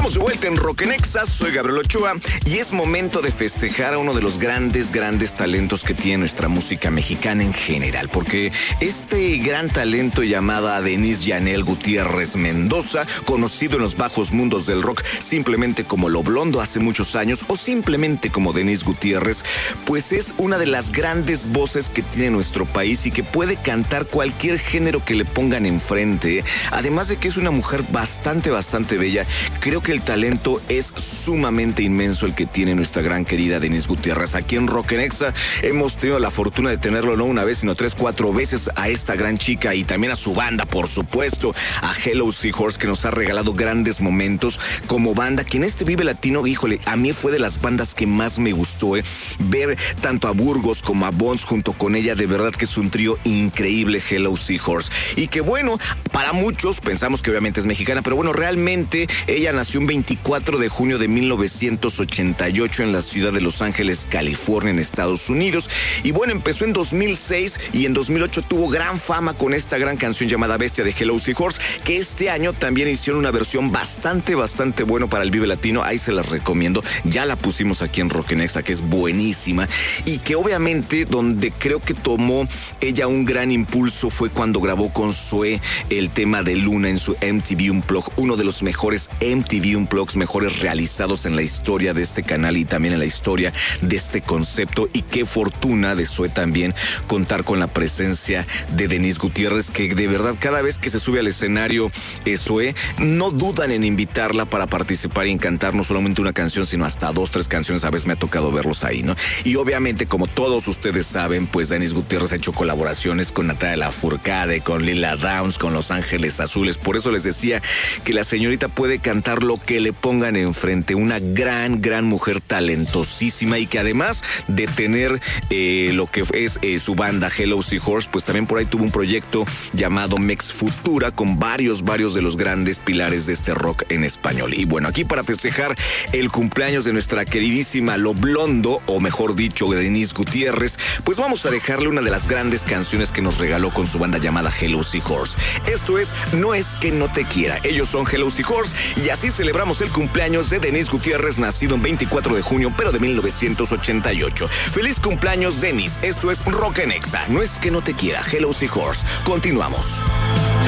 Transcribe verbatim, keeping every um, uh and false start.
Estamos de vuelta en Rock en Exa, soy Gabriel Ochoa y es momento de festejar a uno de los grandes, grandes talentos que tiene nuestra música mexicana en general, porque este gran talento llamada Denise Yanel Gutiérrez Mendoza, conocido en los bajos mundos del rock simplemente como Lo Blondo hace muchos años o simplemente como Denise Gutiérrez, pues es una de las grandes voces que tiene nuestro país y que puede cantar cualquier género que le pongan enfrente, además de que es una mujer bastante, bastante bella. Creo que el talento es sumamente inmenso el que tiene nuestra gran querida Denise Gutiérrez. Aquí en Rock en Exa hemos tenido la fortuna de tenerlo no una vez, sino tres, cuatro veces a esta gran chica y también a su banda, por supuesto, a Hello Seahorse, que nos ha regalado grandes momentos como banda, que en este Vive Latino, híjole, a mí fue de las bandas que más me gustó, eh. Ver tanto a Burgos como a Bones junto con ella, de verdad que es un trío increíble, Hello Seahorse. Y que bueno, para muchos pensamos que obviamente es mexicana, pero bueno, realmente ella nació un veinticuatro de junio de mil novecientos ochenta y ocho en la ciudad de Los Ángeles, California, en Estados Unidos. Y bueno, empezó en dos mil seis y en dos mil ocho tuvo gran fama con esta gran canción llamada Bestia de Hello Seahorse, que este año también hicieron una versión bastante, bastante bueno para el Vive Latino. Ahí se las recomiendo. Ya la pusimos aquí en Rock en Exa, que es buenísima. Y que obviamente donde creo que tomó ella un gran impulso fue cuando grabó con Zoé el tema de Luna en su M T V Unplugged, uno de los mejores M T V Unplugged mejores realizados en la historia de este canal y también en la historia de este concepto. Y qué fortuna de Zoé también contar con la presencia de Denise Gutiérrez, que de verdad cada vez que se sube al escenario eh, Zoé, no dudan en invitarla para participar y en cantar no solamente una canción, sino hasta dos, tres canciones. A veces me ha tocado verlos ahí, ¿no? Y obviamente, como todos ustedes saben, pues Denise Gutiérrez ha hecho colaboraciones con Natalia Lafourcade, con Lila Downs, con Los Ángeles Azules. Por eso les decía que la señorita puede cantar lo que le pongan enfrente. Una gran, gran mujer talentosísima y que además de tener eh, lo que es eh, su banda Hello Seahorse, pues también por ahí tuvo un proyecto llamado Mex Futura con varios, varios de los grandes pilares de este rock en español. Y bueno, aquí para festejar el cumpleaños de nuestra queridísima Lo Blondo, o mejor dicho, Denise Gutiérrez, pues vamos a dejarle una de las grandes canciones que nos regaló con su banda llamada Hello Seahorse. Esto es No es que no te quiera. Ellos son Hello Seahorse y así celebramos el cumpleaños de Denise Gutiérrez, nacido en veinticuatro de junio, pero de mil novecientos ochenta y ocho. Feliz cumpleaños, Denise. Esto es Rock en Exa. No es que no te quiera, Hello Seahorse. Continuamos.